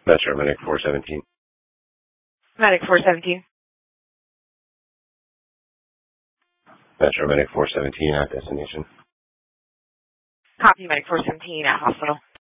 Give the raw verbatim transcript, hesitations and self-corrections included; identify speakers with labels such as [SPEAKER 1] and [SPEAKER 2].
[SPEAKER 1] Metro Medic four seventeen.
[SPEAKER 2] Medic four seventeen.
[SPEAKER 1] Metro Medic four seventeen at destination.
[SPEAKER 2] Copy Medic four seventeen at hospital.